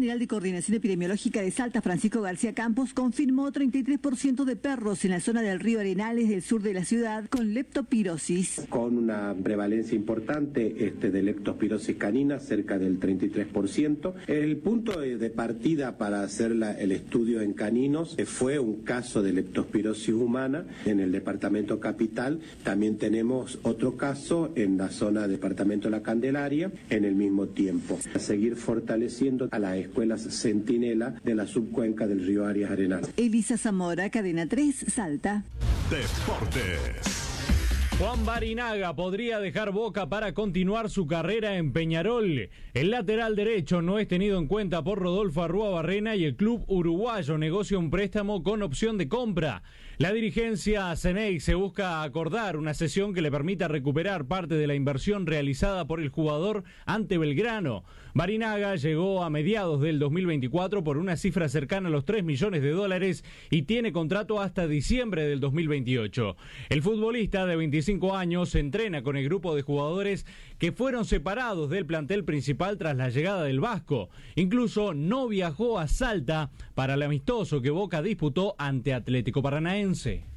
general de Coordinación Epidemiológica de Salta, Francisco García Campos, confirmó 33% de perros en la zona del río Arenales del sur de la ciudad con leptospirosis. Con una prevalencia importante de leptospirosis canina, cerca del 33%. El punto de partida para hacer el estudio en caninos fue un caso de leptospirosis humana en el departamento capital. También tenemos otro caso en la zona departamento La Candelaria en el mismo tiempo. A seguir fortaleciendo a las escuelas centinela de la subcuenca del río Arias Arenal. Elisa Zamora, Cadena 3, Salta. Deportes. Juan Barinaga podría dejar Boca para continuar su carrera en Peñarol. El lateral derecho no es tenido en cuenta por Rodolfo Arrúa-Barrena y el club uruguayo negocia un préstamo con opción de compra. La dirigencia Ceneice se busca acordar una cesión que le permita recuperar parte de la inversión realizada por el jugador ante Belgrano. Barinaga llegó a mediados del 2024 por una cifra cercana a los $3 millones y tiene contrato hasta diciembre del 2028. El futbolista de 25 años se entrena con el grupo de jugadores que fueron separados del plantel principal tras la llegada del Vasco. Incluso no viajó a Salta para el amistoso que Boca disputó ante Atlético Paranaense.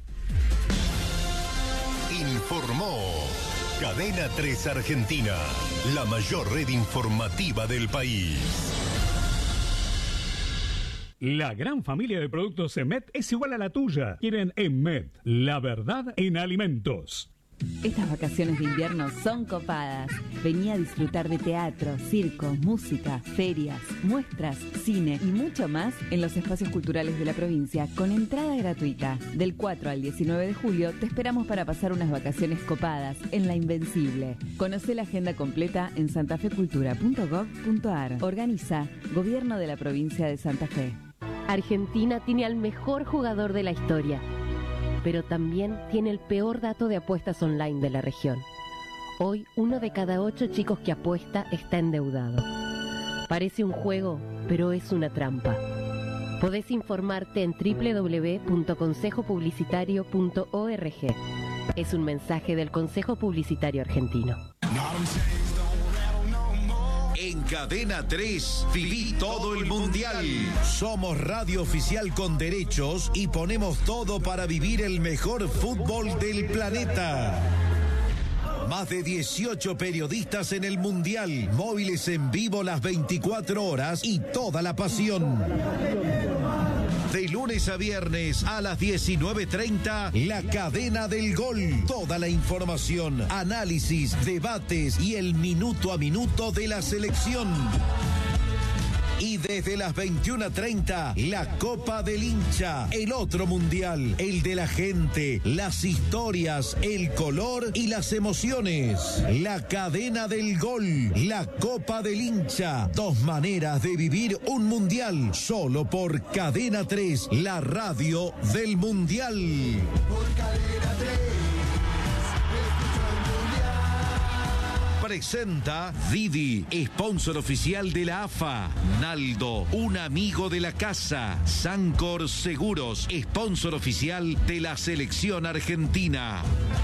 Informó Cadena 3 Argentina, la mayor red informativa del país. La gran familia de productos Emet es igual a la tuya. Quieren Emet, la verdad en alimentos. Estas vacaciones de invierno son copadas. Vení a disfrutar de teatro, circo, música, ferias, muestras, cine y mucho más en los espacios culturales de la provincia con entrada gratuita. Del 4 al 19 de julio te esperamos para pasar unas vacaciones copadas en La Invencible. Conocé la agenda completa en santafecultura.gov.ar. Organiza Gobierno de la Provincia de Santa Fe. Argentina tiene al mejor jugador de la historia, pero también tiene el peor dato de apuestas online de la región. Hoy, 1 de cada 8 chicos que apuesta está endeudado. Parece un juego, pero es una trampa. Podés informarte en www.consejopublicitario.org. Es un mensaje del Consejo Publicitario Argentino. En Cadena 3, viví todo el mundial. Somos radio oficial con derechos y ponemos todo para vivir el mejor fútbol del planeta. Más de 18 periodistas en el mundial, móviles en vivo las 24 horas y toda la pasión. De lunes a viernes a las 19:30, La Cadena del Gol. Toda la información, análisis, debates y el minuto a minuto de la selección. Y desde las 21:30, la Copa del Hincha, el otro mundial, el de la gente, las historias, el color y las emociones. La Cadena del Gol, la Copa del Hincha, 2 maneras de vivir un mundial, solo por Cadena 3, la radio del mundial. Por Cadena 3. Presenta Didi, sponsor oficial de la AFA. Naldo, un amigo de la casa. Sancor Seguros, sponsor oficial de la selección argentina.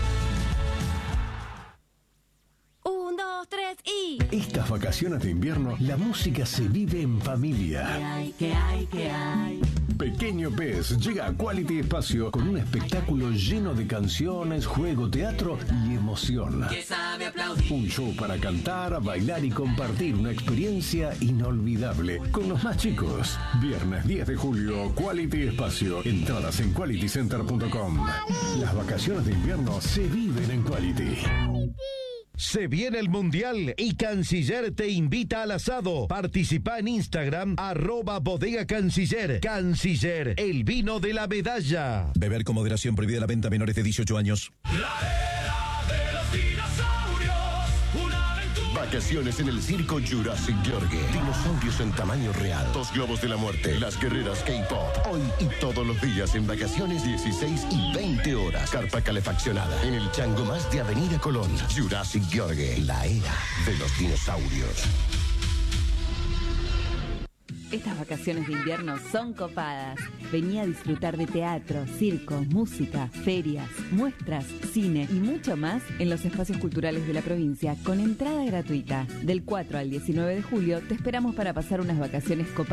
1, 2, 3 y... Estas vacaciones de invierno, la música se vive en familia. ¿Qué hay? Pequeño Pez llega a Quality Espacio con un espectáculo lleno de canciones, juego, teatro y emoción. Que sabe aplaudir. Un show para cantar, bailar y compartir una experiencia inolvidable con los más chicos. Viernes 10 de julio, Quality Espacio. Entradas en qualitycenter.com. Las vacaciones de invierno se viven en Quality. Se viene el Mundial y Canciller te invita al asado. Participa en Instagram, @bodega Canciller. Canciller, el vino de la medalla. Beber con moderación, prohibida la venta a menores de 18 años. La era de los dinosaurios, una aventura. Vacaciones en el circo Jurassic Yorgue. Dinosaurios en tamaño real. 2 globos de la muerte. Las guerreras K-pop. Hoy y todos los días en vacaciones, 16 y 20 horas. Carpa calefaccionada. En el Chango Más de Avenida Colón. Jurassic Yorgue. La era de los dinosaurios. Estas vacaciones de invierno son copadas. Vení a disfrutar de teatro, circo, música, ferias, muestras, cine y mucho más en los espacios culturales de la provincia con entrada gratuita. Del 4 al 19 de julio te esperamos para pasar unas vacaciones copadas.